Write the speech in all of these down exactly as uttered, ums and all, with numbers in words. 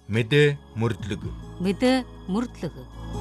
Мэдээ мөрдлөг. Мэдээ мөрдлөг.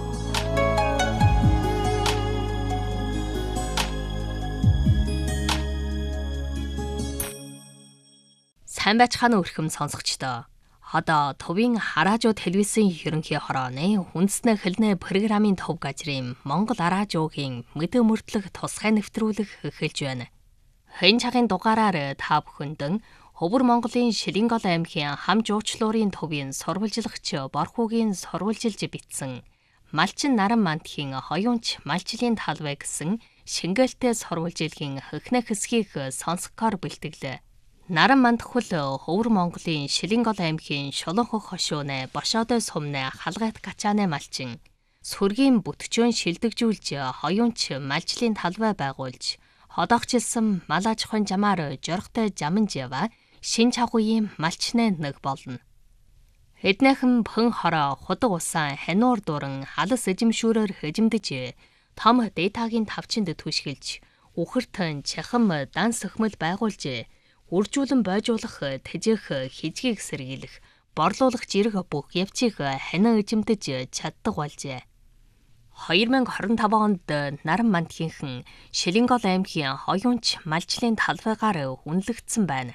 Сайн байцгаана өрхөм сонсогчдоо. Одоо төвийн хараажуу телевизийн ерөнхий хорооны үндэснэ хэлнэ программын төв газрын Монгол араажуугийн мэдээ мөрдлөг тусгай нэвтрүүлэг эхэлж байна. Хэн цагийн дугаараар та бүхэндэн Хөвөр Монголын Шилэнгол аймгийн хам жуучлуурын төвийн сурвалжлагч Борхуугийн сурвалжилж бичсэн Малчин наран мандхийн хоёунч малчлын талбай гэсэн шингээлтэй сурвалжилгийн хөхнө хэсгийг сонсгохоор бэлтгэлээ. Наран мандхул Хөвөр Монголын Шилэнгол аймгийн Шулуунхөх хошууны Бошоодой сумны халгайт гачааны малчин сүргийн бүтчөөн шилдэгжүүлж хоёунч малчлын талбай байгуулж ходоогчилсан мал аж ахуйн жамаар жорхтой жаманжава шин чагуугийн малчнаа нэг болно. Эднэхэн пөн хороо худаг усан хануур дуран халас эжимшүүрээр хэжимдэж том датагийн тавчинд түшгэлж үхэртэн чахам дан сөхмөл байгуулж үржүүлэн бойжуулах тэжээх хижгийг сэргийлэх борлуулагч ирэх бүх явцыг ханаа эжимдэж чаддаг болжээ. хоёр мянга хорин таван онд наран мандхийнхэн Шилэнгол аймгийн хоёунч малчлын талбайгаар үнэлэгдсэн байна.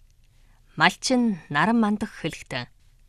Малчин наран мандах хэлэхдээ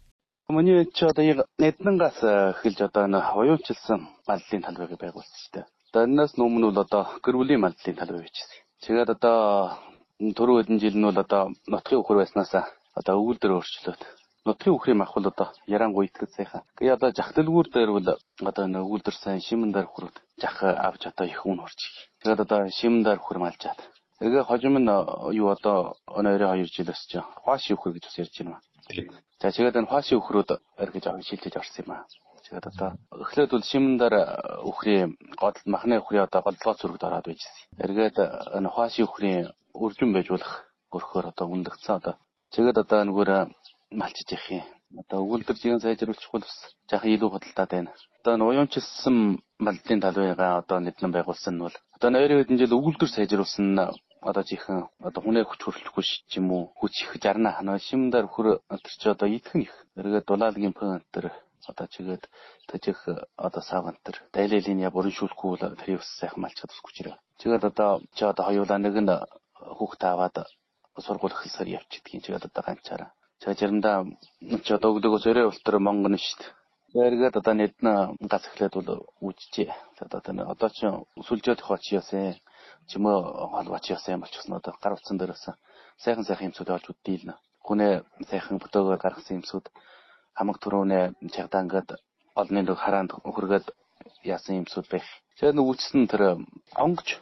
Миний ч одоо эднэнгаас эхэлж одоо энэ хоёулчилсан маллын талбайг байгуулсан шүү дээ. Одоо энэс өмнө бол одоо гэрүүлийн маллын талбай байжсэн. Тэгээд одоо түрүү хэдэн жил нь бол одоо нутгийн үхэр байснаас одоо өвөл дээр өөрчлөөд нутгийн үхрийн мах бол одоо ярангуй итгэж сайхан. Тэгээд одоо жахталгүүр дээр бол одоо энэ өвөл дээр сайн шимэн дээр хүрээд жах авч одоо их үн орчих. Тэгээд одоо шимэн дээр хүрм алжаад. Тэгээ хожим нь юу одоо өнөөрөө хоёр жилээс ч хуаши үхэр гэж бас ярьж байна. За тэгээд энэ хуаши үхрүүд эргэж авах шилжиж орсон юм аа. Тэгээд одоо эхлээд бол шимэн дээр үхрийн гол махны үхрийн одоо голдлоо зүрэгд ороод байжсэн. Эргээд энэ хуаши үхрийн үржин байжуулах өрхөөр одоо үндэгдсэн одоо. Тэгээд одоо нэгөр малчиж явах юм. Одоо өгүүлбэр зүйн сайжруулахгүй бас жаахан илүү худалдаад байна. Одоо энэ уянчилсан маллын талбайгаа одоо нэгэн байгуулсан нь бол одоо нойрын хэдэн жил өгүүлбэр сайжруулсан нь одоо жихэн одоо хүнээ хүч хөрөлцөхгүй ч юм уу хүч их жарна хана шимдэр хөр тэр чи одоо идэх их. Эргээд дулаалгийн пэн тэр одоо чигээд тэжих одоо саван тэр дайлалын я бүрэн шүүлэхгүй бол тэр ус сайхан малчаад усгүй чирээ. Чигээд одоо чи одоо хоёулаа нэг нь хүүхд аваад сургууль эхэлсээр явчихдгийн чигээд одоо ганцаараа. Чажирнда чи одоо өгдөгөөс өрөө ултар монгон шүү дээ. Эргээд одоо нэгэн газ эхлээд бол үүжжээ. Одоо тэр одоо чи сүлжээд хооч яасан чимээ холбооч яасан болчихсон одоо гар утсан дээрээс сайхан сайхан юмсууд олж үдdiйлнэ. Хүнээ сайхан бүтээгээр гаргасан юмсууд хамаг түрүүнээ чагтаа ингээд олны дог хараанд хөргөөд яасан юмсууд байх. Тэгээд үүссэн тэр онгоч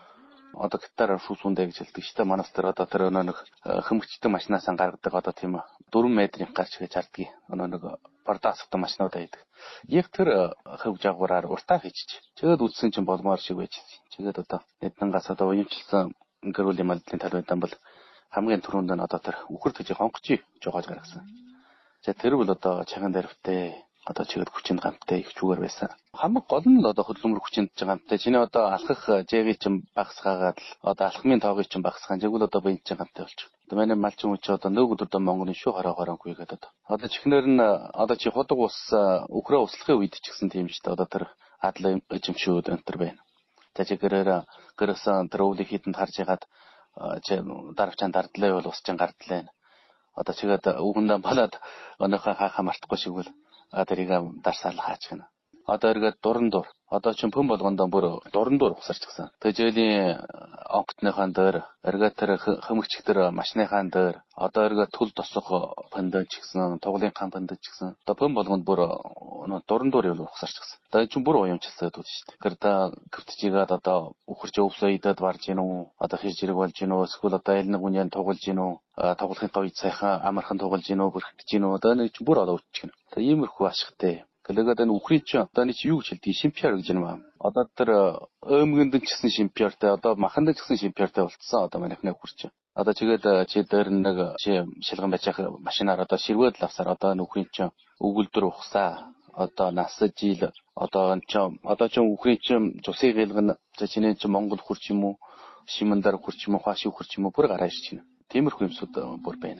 одоо гитараар шүүсүндэ гэж хэлдэг шүү дээ. Манайс тэр одоо тэр нэг хөмгчтэй машинаас гаргадаг одоо тийм дөрвөн метрийн гарч гэж харддаг. Өнөө нэг бардастай машинууд байдаг. Яг тэр хөв жагвараар уртаа хийчих. Тэгээд үдсэн чинь болмоор шиг байж. Тэгээд одоо эднэнгаас одоо уянчилсан гэрүүлийн маллын талбайдан бол хамгийн түрүүнд нь одоо тэр үхэр төжих онгоцыг жогоож гаргасан. За тэр бол одоо чаган дэрвтэй одоо чигэд хүчинд гамтай их чүгээр байсан. Хамаг гол нь л одоо хөдөлмөр хүчинд гамтай. Чиний одоо алхах жэгийн чинь багсгаагаад л одоо алхмын тоогыг чинь багсгаан. Жигүүл одоо бие чинь гамтай болчих. Одоо манай малчин хүч одоо нэг өдөр одоо Монголын шүү хороогооргүй гэдэг одоо. Одоо чихнэр нь одоо чи худаг ус өкрөө услахын үед ч гэсэн тийм шүү дээ. Одоо тэр адал эжимшүүд өнтер байна. За чи гэрээр гэрээсэн тэр өвлийг хідэнд харж ягаад чи даравчаан дардлаа бол ус чинь гардлаа. Одоо чигээд үгэндээ балаад өнөөхөө хаахаа мартахгүй шиг бол тэрийг дарсаал хаач гэнэ. Одоо эргээд дуран дур. Одоо чинь пөн болгондоо бүр дуран дур ухсарч гисэн. Тэжээлийн онготныхаа дээр эргээд тэр хөмөгч тэр машиныхаа дээр одоо эргээд тул тосох пандаж гисэн, туглын хан пандаж гисэн. Одоо пөн болгонд бүр дуран дур юу ухсарч гисэн. Одоо чинь бүр уямчилсан гэдэг шүү дээ. Тэр да гөвтжигээд одоо үхэрч өвсөө идээд барж гин үү? Одоо хэр зэрэг болж гин үү? Эсвэл одоо элнэг үнийн тоглож гин үү? Тоглохын товд сайхан амархан тоглож гин үү? Бүрхэж гин үү? Одоо нэг бүр одоо үтчих гин. Тэр иймэрхүү ашигтай. Гэлээгээд энэ үхрийн чинь одоо нэг юу гэж хэлдэг шимпиар гэж юм аа. Одоо тэр өөмгөнд ч гэсэн шимпиартай, одоо маханд ч гэсэн шимпиартай болцсон одоо манайхны үхэр чинь. Одоо чигээд чи дээр нэг чи шилгэн байж ах машинаар одоо ширвээд л авсаар одоо энэ үхрийн чинь өгүүлбэр ухсаа одоо насаж ил одоо энэ чинь одоо чинь үхрийн чинь цусыг гэлгэн за чиний чинь Монгол хурч юм уу? Шимэндар хурч юм уу? Хааши хурч юм уу? Бүр гарааш чинь. Тиймэрхүү юмсууд бүр байна.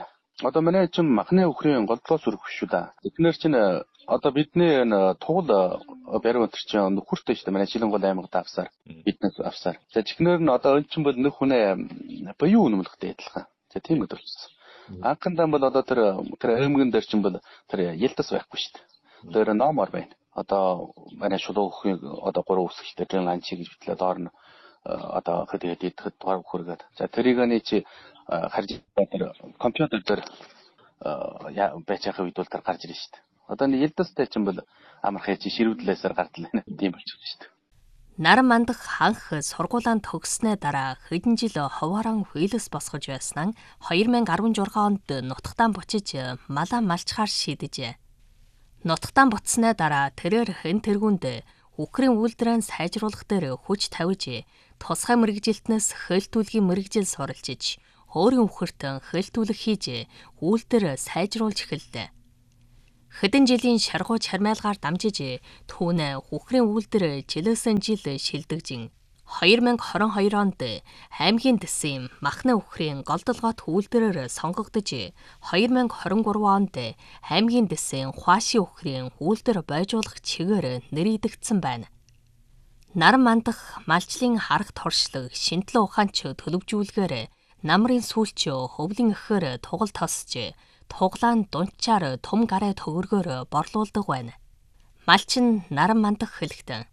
Одоо манай чинь махны өхрийн голдлоос өрөх шүү да. Эдгээр чинь одоо бидний энэ тугал бариу өнтер чинь нөхөртэй шүү дээ. Манай Шилэнгол аймагт авсаар биднээс авсаар. За чихнэр нь одоо өн чинь бол нөх хүнээ буюу үнэмлэхтэй адилхан. За тийм өдөр болсон. Анхандаа бол одоо тэр тэр аймагн дээр чинь бол тэр ялтас байхгүй шүү дээ. Тэр номоор байна. Одоо манай шулуухын одоо гурван үсгчтэй тэр ланчи гэж битлээ доор нь одоо хэд хэд идэхэд дугаар хүргээд. За тэрийг нь чи харж тэр компьютер дээр байж байгаа үед бол тэр гарч ирж шүү дээ. Одоо нэг ялдастай ч юм бол амархай чи ширүүдлээсээр гардал байна. Тийм болчихсон шүү дээ. Наран мандах ханх сургуулаанд төгссөний дараа хэдэн жил ховоорон хүйлэс босгож байснаа хоёр мянга арван шесть онд нутагтаа буцаж малаа малчхаар шийдэжээ. Нутагтаа буцсны дараа тэрээр хэн тэргүүнд үхрийн үйлдвэрэн сайжруулах дээр хүч тавьж тусгай мэрэгжилтнээс хөөлтүүлгийн мэрэгжил суралцж өөрийн үхэртэн хөөлтүүлэг хийж үйлдвэр сайжруулж эхэллээ. Хэдэн жилийн шаргуу чармайлгаар дамжиж түүнээ үхрийн үйлдвэр жилээсэн жил шилдэгжин хоёр мянга хорин хоёр онд аймгийн дэсийн махны үхрийн голдолгоот үйлдвэрээр сонгогдож хоёр мянга хорин гурван онд аймгийн дэсийн хуаши үхрийн үйлдвэр бойжуулах чигээр нэрийдэгдсэн байна. Наран мандах малчлын харах туршлаг шинтлэн ухаанч төлөвжүүлгээр намрын сүүлч хөвлийн эхээр тугал тосч туглаан дунчаар том гараа төгөргөөр борлуулдаг байна. Малч нь наран мандах хэлэхтэн.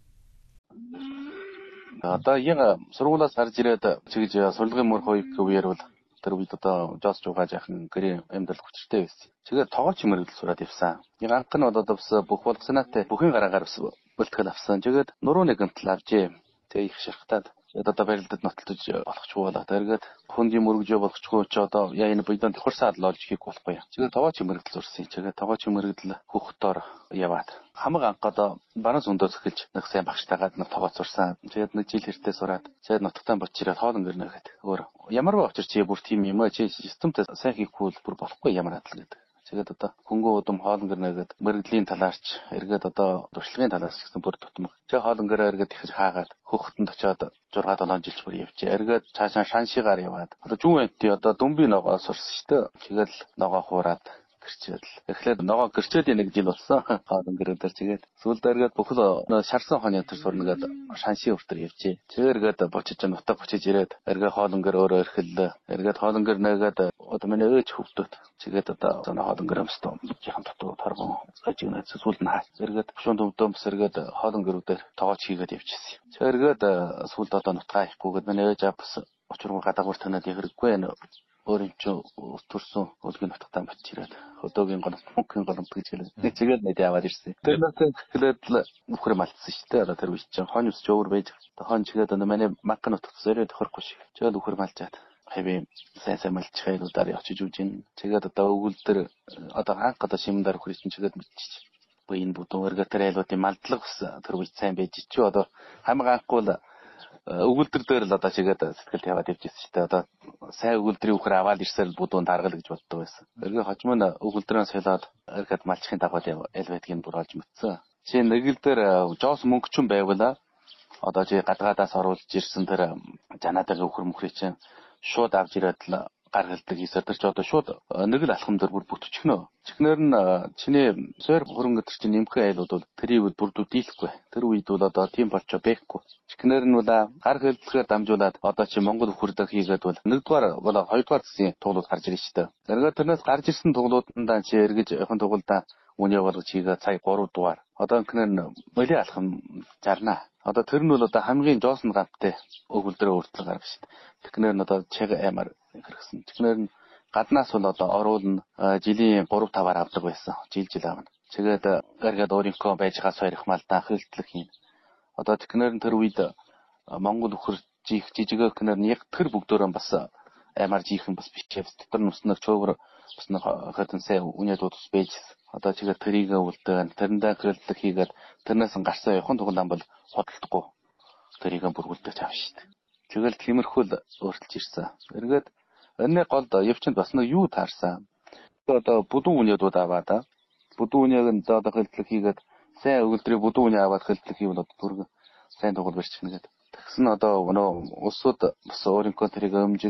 Одоо яг сургуулаас гарч ирээд чигж сурлагын мөр хоёрын үеэр бол тэр үед одоо жоос жуугаа жаахан гэрээ амьдал хүчтэй байсан. Тэгээд тоогооч мөрөдөл сураад явсан. Яг анх нь одоо бас бүх болох санаатай бүхэн гараагаар бас бэлтгэл авсан. Тэгээд нуруу нэг гэмтэл авчээ. Тэгээ их шархтаад одоо барилдад нотолдож болохгүй болоо. Тэгээд хүндийн мөрөгжөө болохгүй ч одоо яа энэ бидэн тохирсаад л олж хийх болохгүй. Тэгээд тоогооч мөрөдөл сурсан. Тэгээд тоогооч мөрөдөл хүүхдээр яваад хамаг анх одоо баруун зөндөөс эхэлж нэг сайн багштайгаад нэг тоогооч сурсан. Тэгээд нэг жил хэртээ сураад тэгээд нотогтаа бочираад хоолн гэрнэ гэхэд өөр ямар ба очир чи бүр тийм юм аа чи системтэй сайн хийхгүй бүр болохгүй ямар адил гэдэг. Тэгээд одоо хөнгөө удам хоолн гэрнэгээд мэрэгдлийн талаарч эргээд одоо туршлагын талаас гэсэн бүр тутмаг. Тэг хоолн гэрээ эргээд ихэж хаагаад хөхтөнд очиод шуурга долоон жилч бүр явжээ. Эргээд цаашаа шаншигаар яваад одоо зүүн энти одоо дүмби ногоо сурсан шүү дээ. Тэгээд ногоо хуураад гэрчээд л. Эхлээд ногоо гэрчээд нэг жил болсон. Хоолн гэрээ дээр тэгээд сүүлд эргээд бүхэл шарсан хонь өнтер сурнагээд шанши өртөр явжээ. Тэгээд эргээд бочиж нутаг бочиж ирээд эргээ хоолн гэр өөрөө эрхэллээ. Эргээд хоолн гэр нэгээд одоо миний ээж хөвгдөд. Тэгээд одоо зөндөө хоолн гэр өмстөө жихан дотоо торгон ажигнаа сүүлд нь хаач. Эргээд шунд өвдөмс эргээд хоолн гэрүүдээр тоогооч хийгээд явчихсан. Тэгээд эргээд сүүлд одоо нутгаа ихгүйгээд миний ээж апс очруу гадаагуур танаад хэрэггүй нэ. Өөрийн ч төрсөн хөлгийн нутагтаа бочираад хөдөөгийн голомт мөнхийн голомт гэж хэлээ. Нэг чигээр нэд яваад ирсэн. Тэр нас эхлээд л бүхрэ малтсан шүү дээ. Одоо тэр үеч чинь хонь өсч өөр байж. Хонь чигээд одоо манай манган нутагт зөрөө тохирохгүй шиг. Чигээд бүхрэ малчаад хэвээ сайн сайн малч хайруудаар явчих үуж ин. Чигээд одоо өгүүлдэр одоо хаанх одоо шимэндэр хүрэх чинь чигээд мэдчих. Бо энэ бүдүүн өргө тэр айлуудын малдлага бас тэр үеч сайн байж чи одоо хамаг анхгүй л өгүүлдэр дээр л одоо чигээд сэтгэл тавиад явжсэн шүү дээ. Одоо сайн өгүүлдрийн үхэр аваад ирсээр бүдүүн даргал гэж боддог байсан. Эргээ хожим нь өгүүлдрээс солиод эргээд малчхын дагавд ял байдгийг бүр олж мэдсэн. Чи нэгэл дээр жоос мөнгөчөн байвала одоо чи гадгаадаас оруулж ирсэн тэр жанаатай үхэр мөхрий чинь шууд авч ирээд л гар хэлдэг хийсээр тэр ч одоо шууд нэг л алхам дээр бүр бүтчихнө. Чихнэр нь чиний сойр хөрөнгө төр чинь нэмхэн айлууд бол тэрийг бүрдүү дийлэхгүй. Тэр үед бол одоо тийм болчоо байхгүй. Чихнэр нь бол гар хэлдлэгээр дамжуулаад одоо чи Монгол үхэрдэг хийгээд бол нэгдүгээр бол хоёрдугаар засгийн туглууд гарч ирж штэ. Зэрэг тэрнээс гарч ирсэн туглуудандаа чи эргэж яхан туглуудаа үнэ болгож хийгээд сая гурав дугаар. Одоо инкнэр нь мөлийн алхам жарнаа. Одоо тэр нь бол одоо хамгийн жоосон гамттай өгүүлдрээ өөртлөг гаргав шүү дээ. Тэгнэр нь одоо чиг аймаар хэрэгсэн. Тэгнэр нь гаднаас бол одоо оруулна жилийн гурав таваар авдаг байсан. Жил жил авна. Тэгээд эргээд өөрийнхөө байж байгаа сойрх малдаа хөлтлөх юм. Одоо тэгнэр нь тэр үед Монгол үхэр жих жижигөө гэнэр нь яг тэр бүгдөө бас аймаар жихэн бас бичээ. Дотор нүснэр чөөвөр бас нэг хатан сая үнэлүүд бас байж. Одоо чигээр тэрийг үлдээн тэрэндээ хөлтлөх хийгээд тэрнээс гарсан яхан туглаан бол судалдахгүй. Тэрийг бүргүүлдэг чав шүү дээ. Тэгэл тиймэрхүү л өөрчилж ирсэн. Эргээд энэ гол явчинд бас нэг юу таарсан. Одоо бүдүүн үнэдүүд аваад бүдүүн үнэг нь одоо хөлтлөх хийгээд сайн өгүүлдрийг бүдүүн үнэ аваад хөлтлөх хийвэл одоо түргэн сайн тугал барьчихна гэдэг. Тэгсэн одоо өнөө улсууд бас өөрийнхөө тэрийг өмжиг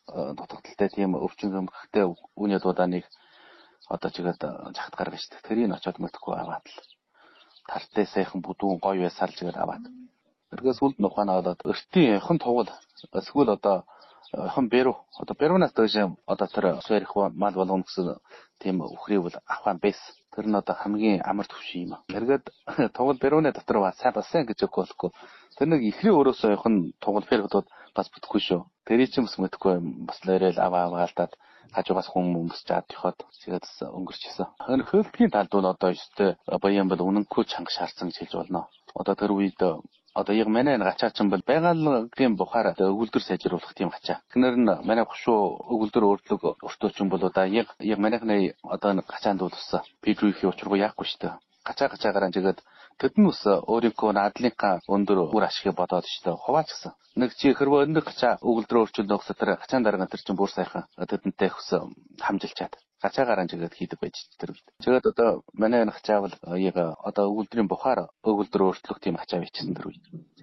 дутагдaltaй тийм өвчин өмгөхтэй үүний дуудааныг одоо чигээд жахад гаргаж штэ. Тэрийг очиод мэдхгүй аваад л тартай сайхан бүдүүн гоё байсаар л чигээр аваад. Тэргээс үлд нуханаа одоо өртийн хон тугал эсвэл одоо хон бэрүү одоо бэрүүнаас доош одоо тэр сэрэх мал болгоно гэсэн тийм үхрийг бол авах байс. Тэр нь одоо хамгийн амар төвшин юм. Эргээд тугал бэрүүнээ дотор ба сайн болсон гэж өгөхгүй. Тэр нэг ихрийн өрөөсөө хон тугал бэрүүдүүд бас бүтэхгүй шүү. Тэрий ч юм бас мэдхгүй бас лээрэл аваа аваалтаад хажуугаас хүн хүмүүс чад төхөд тэгээд өнгөрч исэн. Энэ хөлтгийн талд бол одоо өстэй баян бол үнэнгүй чанга шаарсан гэж хэлж болно. Одоо тэр үед одоо яг манай гачаачин бол байгалийн бухаар өгүүлдэр сайжруулах тийм гачаа. Тэгэхээр нь манай гушуу өгүүлдэр өөртлөг өртөөчин бол одоо яг яг манайхны одоо гачаанд бол ус пидрүүхийн учиргүй яахгүй шүү дээ. Гачаа гачаагаар анжигээд тэдэн ус өөрийнхөө надлынхаа өндөр бүр ашиг бодоод шүү дээ. Хуваач гэсэн. Нэг чи хэрвээ өндөр гачаа өгүүлдэр өөрчлөлт өгсө тэр гачаан дарга тэр чинь бүр сайхан тэдэнтэй хөс хамжилчаад гачаагаар анжигээд хийдэг байж тэр үед. Тэгээд одоо манай гачаа бол яг одоо өгүүлдрийн бухаар өгүүлдэр өөрчлөх тийм гачаа бичсэн тэр үед.